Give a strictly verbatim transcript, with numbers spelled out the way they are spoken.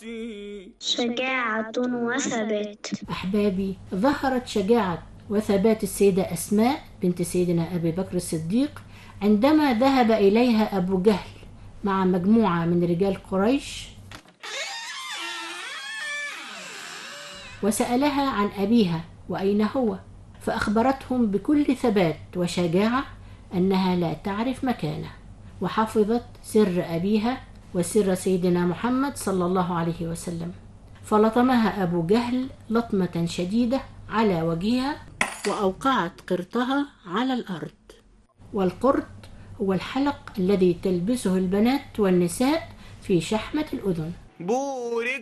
شجاعة وثبات. أحبابي، ظهرت شجاعة وثبات السيدة أسماء بنت سيدنا أبي بكر الصديق عندما ذهب إليها أبو جهل مع مجموعة من رجال قريش وسألها عن أبيها وأين هو، فأخبرتهم بكل ثبات وشجاعة أنها لا تعرف مكانه، وحفظت سر أبيها وسر سيدنا محمد صلى الله عليه وسلم. فلطمها أبو جهل لطمة شديدة على وجهها وأوقعت قرطها على الأرض. والقرط هو الحلق الذي تلبسه البنات والنساء في شحمة الأذن.